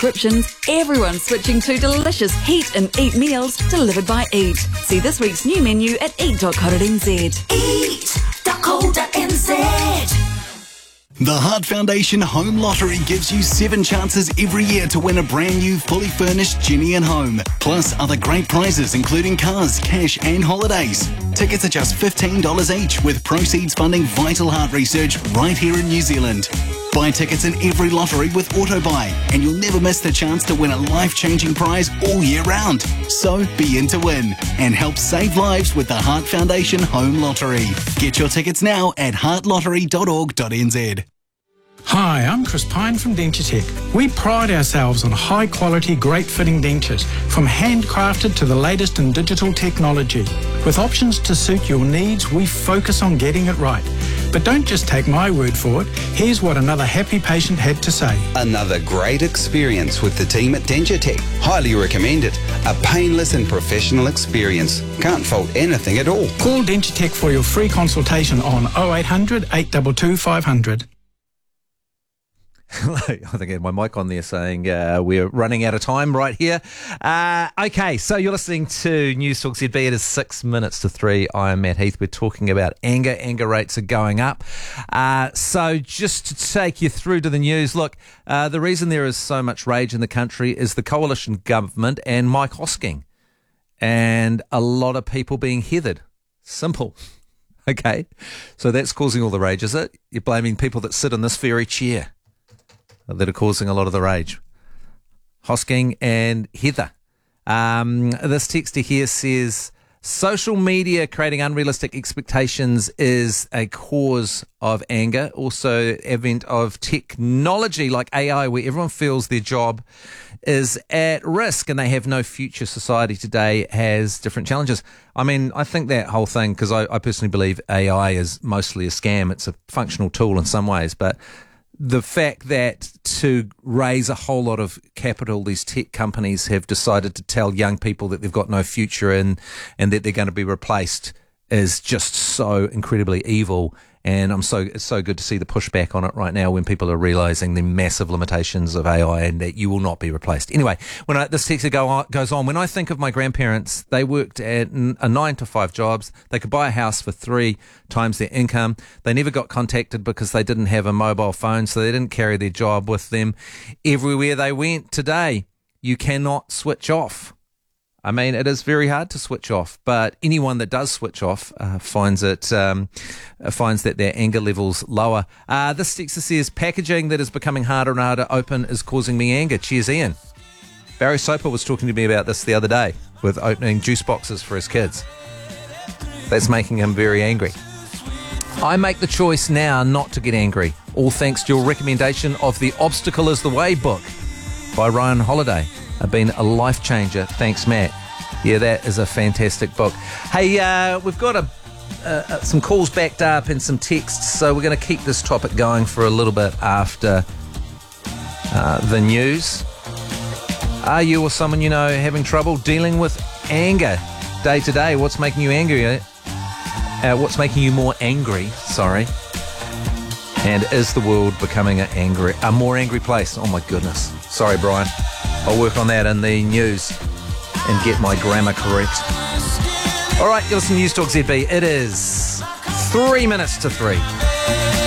subscriptions, everyone's switching to delicious Heat and Eat meals delivered by Eat. See this week's new menu at eat.co.nz. Eat.co.nz. The Heart Foundation Home Lottery gives you 7 chances every year to win a brand new fully furnished Jenny and Home. Plus other great prizes including cars, cash and holidays. Tickets are just $15 each with proceeds funding vital heart research right here in New Zealand. Buy tickets in every lottery with AutoBuy and you'll never miss the chance to win a life-changing prize all year round. So be in to win and help save lives with the Heart Foundation Home Lottery. Get your tickets now at heartlottery.org.nz. Hi, I'm Chris Pine from Dentutech. We pride ourselves on high-quality, great-fitting dentures, from handcrafted to the latest in digital technology. With options to suit your needs, we focus on getting it right. But don't just take my word for it. Here's what another happy patient had to say. Another great experience with the team at Dentutech. Highly recommend it. A painless and professional experience. Can't fault anything at all. Call Dentutech for your free consultation on 0800 822 500. I think I had my mic on there saying we're running out of time right here. Okay, so you're listening to News Talk ZB. It is 6 minutes to 3. I am Matt Heath. We're talking about anger. Anger rates are going up. So just to take you through to the news, look, the reason there is so much rage in the country is the coalition government and Mike Hosking and a lot of people being heathered. Simple. Okay, so that's causing all the rage, is it? You're blaming people that sit in this very chair that are causing a lot of the rage. Hosking and Heather. This texter here says, social media creating unrealistic expectations is a cause of anger. Also, advent of technology like AI, where everyone feels their job is at risk and they have no future. Society today has different challenges. I mean, I think that whole thing, because I personally believe AI is mostly a scam. It's a functional tool in some ways, but the fact that to raise a whole lot of capital, these tech companies have decided to tell young people that they've got no future and that they're going to be replaced is just so incredibly evil. And it's so good to see the pushback on it right now when people are realizing the massive limitations of AI and that you will not be replaced. Anyway, this text goes on, when I think of my grandparents, they worked at a 9 to 5 jobs. They could buy a house for 3 times their income. They never got contacted because they didn't have a mobile phone, so they didn't carry their job with them everywhere they went. Today, you cannot switch off. I mean, it is very hard to switch off, but anyone that does switch off finds that their anger level's lower. This texter says, packaging that is becoming harder and harder to open is causing me anger. Cheers, Ian. Barry Soper was talking to me about this the other day with opening juice boxes for his kids. That's making him very angry. I make the choice now not to get angry, all thanks to your recommendation of The Obstacle is the Way book by Ryan Holiday. Been a life changer. Thanks, Matt. Yeah, that is a fantastic book. Hey, we've got some calls backed up and some texts, so we're going to keep this topic going for a little bit after the news. Are you or someone you know having trouble dealing with anger day to day? What's making you angry? What's making you more angry? Sorry. And is the world becoming a more angry place? Oh my goodness. Sorry, Brian. I'll work on that in the news and get my grammar correct. All right, you're listening to News Talk ZB. It is 3 minutes to 3.